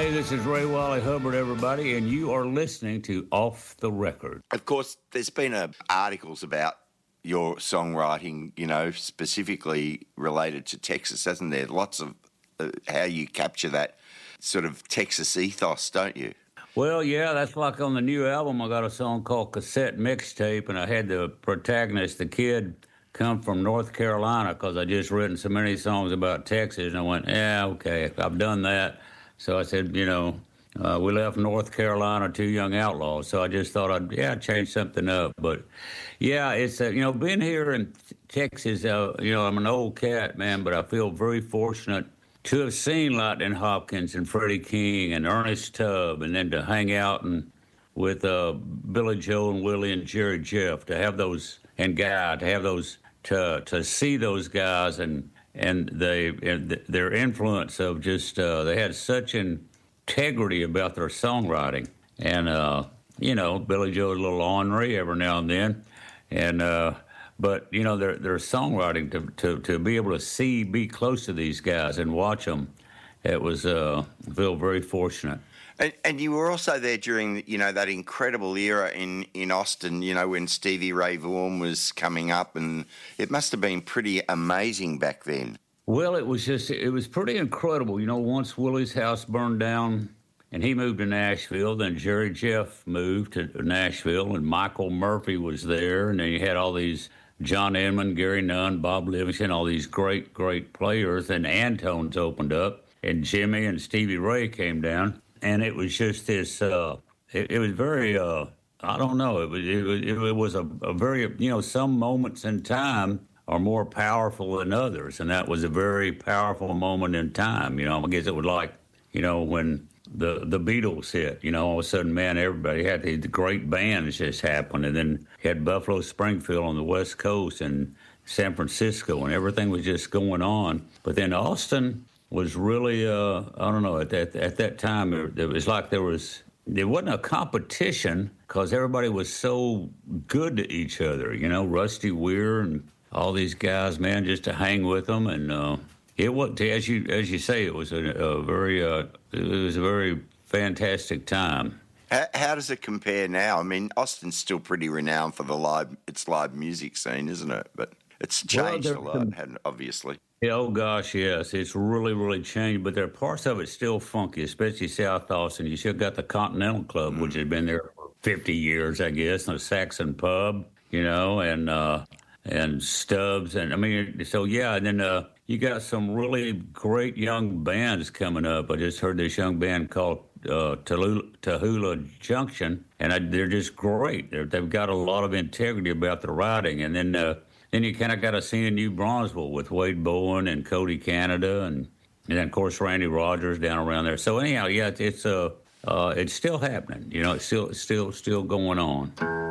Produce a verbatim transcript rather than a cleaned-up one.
Hey, this is Ray Wally Hubbard, everybody, and you are listening to Off the Record. Of course, there's been uh, articles about your songwriting, you know, specifically related to Texas, hasn't there? Lots of uh, how you capture that sort of Texas ethos, don't you? Well, yeah, that's like on the new album. I got a song called Cassette Mixtape, and I had the protagonist, the kid, come from North Carolina because I just written so many songs about Texas, and I went, yeah, okay, I've done that. So I said, you know, uh, we left North Carolina, two young outlaws. So I just thought I'd, yeah, change something up. But, yeah, it's, uh, you know, being here in Texas, uh, you know, I'm an old cat, man, but I feel very fortunate to have seen Lightning Hopkins and Freddie King and Ernest Tubb, and then to hang out and with uh, Billy Joe and Willie and Jerry Jeff, to have those, and Guy, to have those, to to see those guys and, and they and their influence of just uh, they had such integrity about their songwriting, and uh, you know, Billy Joe's a little ornery every now and then, and uh, but you know, their their songwriting to, to to be able to see, be close to these guys and watch them, it was uh, I feel very fortunate. And, and you were also there during, you know, that incredible era in, in Austin, you know, when Stevie Ray Vaughan was coming up, and it must have been pretty amazing back then. Well, it was just, it was pretty incredible. You know, once Willie's house burned down and he moved to Nashville, then Jerry Jeff moved to Nashville, and Michael Murphy was there, and then you had all these John Edmund, Gary Nunn, Bob Livingston, all these great, great players, and Antones opened up, and Jimmy and Stevie Ray came down. And it was just this, uh, it, it was very, uh, I don't know, it was, it was, it was a, a very, you know, some moments in time are more powerful than others. And that was a very powerful moment in time. You know, I guess it was like, you know, when the the Beatles hit, you know, all of a sudden, man, everybody had these great bands just happen. And then you had Buffalo Springfield on the West Coast and San Francisco, and everything was just going on. But then Austin was really, uh, I don't know, at that at that time, it, it was like there was, there wasn't a competition because everybody was so good to each other, you know, Rusty Weir and all these guys, man, just to hang with them. And uh, it was, as you as you say, it was a, a very, uh, it was a very fantastic time. How, how does it compare now? I mean, Austin's still pretty renowned for the live, its live music scene, isn't it? But it's changed well, a lot, some, hadn't, obviously. Oh, gosh, yes. It's really, really changed. But there are parts of it still funky, especially South Austin. You still got the Continental Club, mm. which had been there for fifty years, I guess, and the Saxon Pub, you know, and uh, and Stubbs. And, I mean, so, yeah, and then uh, you got some really great young bands coming up. I just heard this young band called uh, Tallulah, Tallulah Junction, and I, they're just great. They're, they've got a lot of integrity about the writing. And then... Uh, Then you kind of got to see in New Braunfels with Wade Bowen and Cody Canada, and, and then of course Randy Rogers down around there. So anyhow, yeah, it's uh, uh, it's still happening. You know, it's still it's still still going on.